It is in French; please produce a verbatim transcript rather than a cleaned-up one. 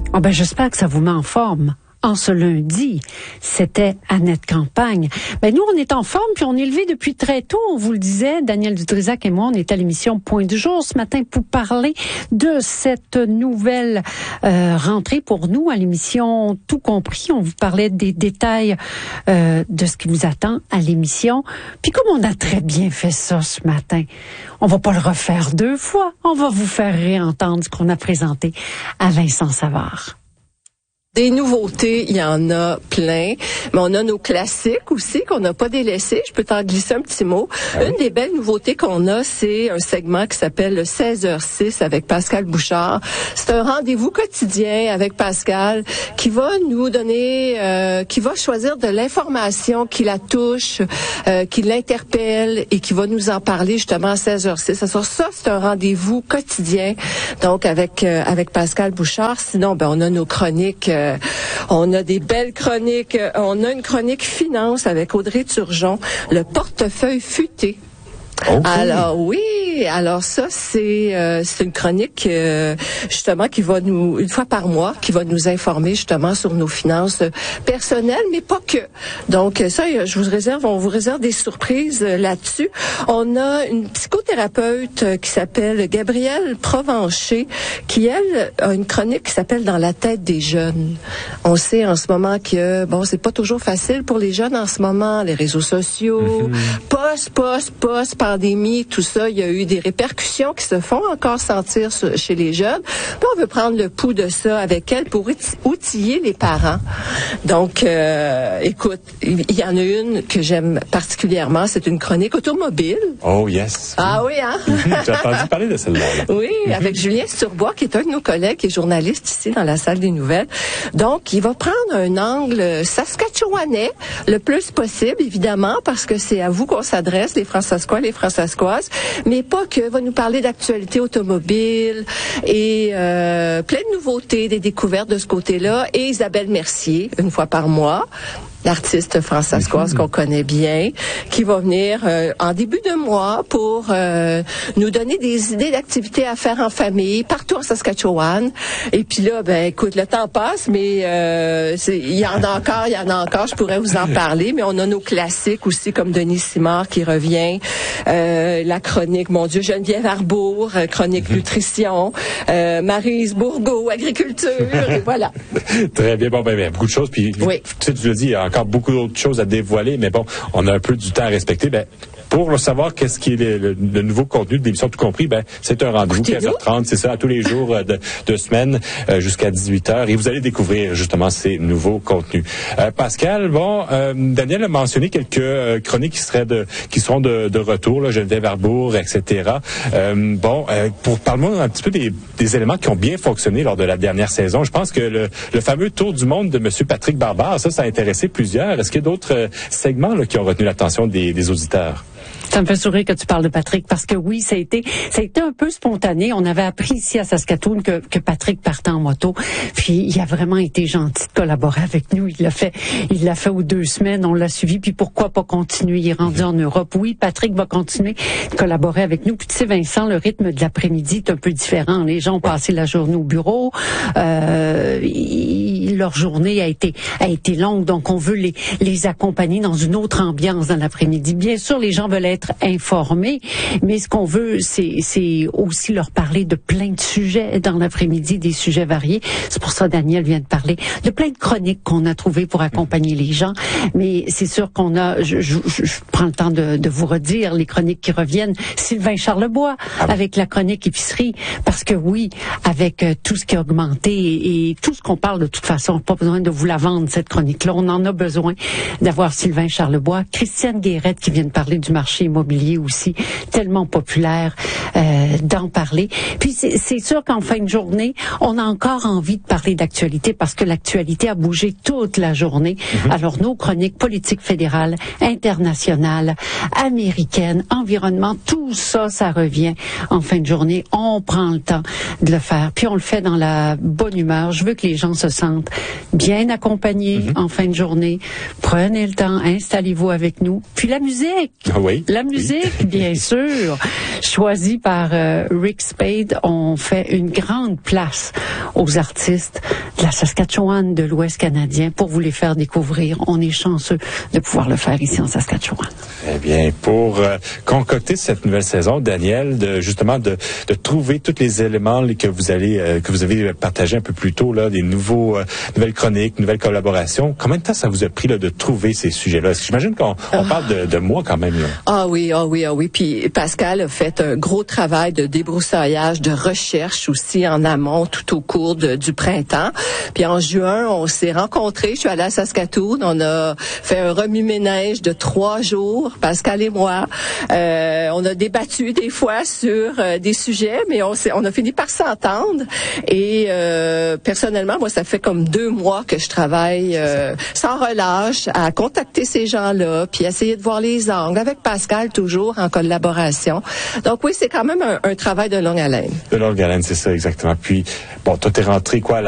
Oh ben, j'espère que ça vous met en forme. En ce lundi, c'était Annette Campagne. Ben nous, on est en forme, puis on est levé depuis très tôt. On vous le disait, Daniel Dutrisac et moi, on est à l'émission Point du jour ce matin pour parler de cette nouvelle euh, rentrée pour nous à l'émission Tout compris. On vous parlait des détails euh, de ce qui vous attend à l'émission. Puis comme on a très bien fait ça ce matin, on va pas le refaire deux fois. On va vous faire réentendre ce qu'on a présenté à Vincent Savard. Des nouveautés, il y en a plein, mais on a nos classiques aussi qu'on n'a pas délaissés. Je peux t'en glisser un petit mot. Ah oui? Une des belles nouveautés qu'on a, c'est un segment qui s'appelle le seize heures six avec Pascal Bouchard. C'est un rendez-vous quotidien avec Pascal qui va nous donner, euh, qui va choisir de l'information qui la touche, euh, qui l'interpelle et qui va nous en parler justement à seize heures six. Alors ça, c'est un rendez-vous quotidien, donc avec euh, avec Pascal Bouchard. Sinon, ben on a nos chroniques. Euh, On a des belles chroniques. On a une chronique finance avec Audrey Turgeon, le portefeuille futé. Okay. Alors oui, alors ça c'est euh, c'est une chronique euh, justement qui va nous une fois par mois qui va nous informer justement sur nos finances personnelles, mais pas que. Donc ça, je vous réserve, on vous réserve des surprises là-dessus. On a une psychothérapeute qui s'appelle Gabrielle Provencher, qui elle a une chronique qui s'appelle Dans la tête des jeunes. On sait en ce moment que bon, c'est pas toujours facile pour les jeunes en ce moment, les réseaux sociaux, mm-hmm. post, post, post, pandémie, tout ça, il y a eu des répercussions qui se font encore sentir chez les jeunes. Puis on veut prendre le pouls de ça avec elle pour outiller les parents. Donc, euh, écoute, il y en a une que j'aime particulièrement, c'est une chronique automobile. Oh yes. Ah oui, hein? J'ai entendu parler de celle-là. Là. Oui, avec Julien Sturbois, qui est un de nos collègues, qui est journaliste ici dans la salle des nouvelles. Donc, il va prendre un angle saskatchewanais le plus possible, évidemment, parce que c'est à vous qu'on s'adresse, les Françaiscois, les Françaiscoises, mais pas que, va nous parler d'actualité automobile et euh, plein de nouveautés, des découvertes de ce côté-là. Et Isabelle Mercier, une fois par mois, l'artiste françaiscoise qu'on connaît bien, qui va venir euh, en début de mois pour euh, nous donner des idées d'activités à faire en famille, partout en Saskatchewan. Et puis là, ben écoute, le temps passe, mais euh, il y en a encore, il y en a encore, je pourrais vous en parler, mais on a nos classiques aussi, comme Denis Simard qui revient, euh, la chronique, mon Dieu, Geneviève Arbour, chronique nutrition, euh, Maryse Bourgault, agriculture, et voilà. Très bien, bon, ben, ben beaucoup de choses, puis oui. Tu sais, tu le dis, il y a encore beaucoup d'autres choses à dévoiler, mais bon, on a un peu du temps à respecter. Ben, pour savoir qu'est-ce qui est le, le, le nouveau contenu de l'émission Tout compris, ben c'est un rendez-vous quinze heures trente, c'est ça, tous les jours de, de semaine euh, jusqu'à dix-huit heures, et vous allez découvrir justement ces nouveaux contenus. Euh, Pascal, bon, euh, Daniel a mentionné quelques euh, chroniques qui seraient de, qui seront de, de retour, là, Geneviève Arbour, et cetera. Euh, bon, euh, pour parler un petit peu des, des éléments qui ont bien fonctionné lors de la dernière saison. Je pense que le, le fameux tour du monde de Monsieur Patrick Barbard, ça, ça a intéressé plusieurs. Est-ce qu'il y a d'autres euh, segments là, qui ont retenu l'attention des, des auditeurs? Ça me fait sourire que tu parles de Patrick parce que oui, ça a été, ça a été un peu spontané. On avait appris ici à Saskatoon que, que Patrick partait en moto. Puis il a vraiment été gentil de collaborer avec nous. Il l'a fait, il l'a fait aux deux semaines. On l'a suivi. Puis pourquoi pas continuer? Il est rendu en Europe. Oui, Patrick va continuer de collaborer avec nous. Puis tu sais, Vincent, le rythme de l'après-midi est un peu différent. Les gens ont passé la journée au bureau. Euh, il, leur journée a été, a été longue. Donc on veut les, les accompagner dans une autre ambiance dans l'après-midi. Bien sûr, les gens veulent être informés, mais ce qu'on veut, c'est, c'est aussi leur parler de plein de sujets dans l'après-midi, des sujets variés. C'est pour ça que Daniel vient de parler de plein de chroniques qu'on a trouvées pour accompagner les gens. Mais c'est sûr qu'on a, je, je, je prends le temps de, de vous redire les chroniques qui reviennent. Sylvain Charlebois avec la chronique épicerie, parce que oui, avec euh, tout ce qui a augmenté et, et tout ce qu'on parle de toute façon, pas besoin de vous la vendre cette chronique-là. On en a besoin d'avoir Sylvain Charlebois, Christiane Guérette qui vient de parler du marché immobilier aussi, tellement populaire euh, d'en parler. Puis c'est, c'est sûr qu'en fin de journée, on a encore envie de parler d'actualité parce que l'actualité a bougé toute la journée. Mm-hmm. Alors nos chroniques politiques fédérales, internationales, américaines, environnement, tout ça, ça revient en fin de journée. On prend le temps de le faire. Puis on le fait dans la bonne humeur. Je veux que les gens se sentent bien accompagnés mm-hmm. en fin de journée. Prenez le temps, installez-vous avec nous. Puis la musique. Oui. La musique, oui. Bien sûr, choisie par euh, Rick Spade, on fait une grande place aux artistes de la Saskatchewan, de l'Ouest canadien, pour vous les faire découvrir. On est chanceux de pouvoir le faire ici en Saskatchewan. Eh bien, pour euh, concocter cette nouvelle saison, Danielle, de, justement de, de trouver tous les éléments que vous allez euh, que vous avez partagé un peu plus tôt, là, des nouveaux euh, nouvelles chroniques, nouvelles collaborations. Combien de temps ça vous a pris là, de trouver ces sujets-là? Parce que j'imagine qu'on on parle de, de mois quand même. Là. Ah oui, ah oui, ah oui. Puis Pascal a fait un gros travail de débroussaillage, de recherche aussi en amont tout au cours de, du printemps. Puis en juin, on s'est rencontrés. Je suis allée à Saskatoon. On a fait un remue-ménage de trois jours, Pascal et moi. Euh, on a débattu des fois sur euh, des sujets, mais on, s'est, on a fini par s'entendre. Et euh, personnellement, moi, ça fait comme deux mois que je travaille euh, sans relâche à contacter ces gens-là, puis essayer de voir les angles, avec Pascal toujours en collaboration. Donc oui, c'est quand même un, un travail de longue haleine. De longue haleine, c'est ça exactement. Puis, bon, toi, t'es rentré quoi, là?